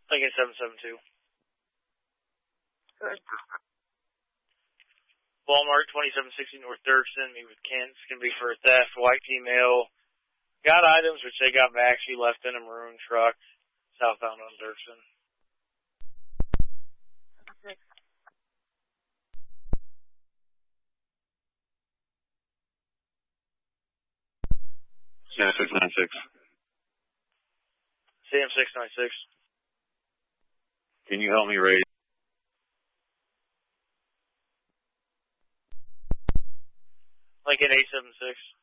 Lincoln 772. Good. Walmart 2760 North Dirksen. Me with Kent. It's going to be for a theft. White female. Got items which they got back. She left in a maroon truck southbound on Dirksen. Okay. Yeah, 696. CM 696. Can you help me raise? Lincoln 876.